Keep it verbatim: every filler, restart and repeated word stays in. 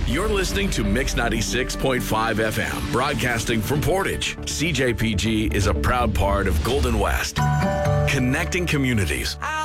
You're listening to Mix ninety-six point five F M, broadcasting from Portage. C J P G is a proud part of Golden West, connecting communities.